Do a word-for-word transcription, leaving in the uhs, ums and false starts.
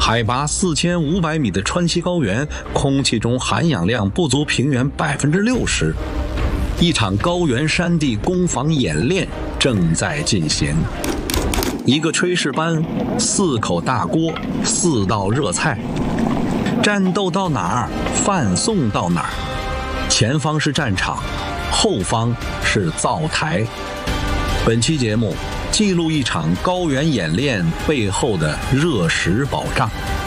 海拔四千五百米的川西高原，空气中含氧量不足平原百分之六十。一场高原山地攻防演练正在进行。一个炊事班，四口大锅，四道热菜。战斗到哪儿，饭送到哪儿。前方是战场，后方是灶台。本期节目记录一场高原演练背后的热食保障。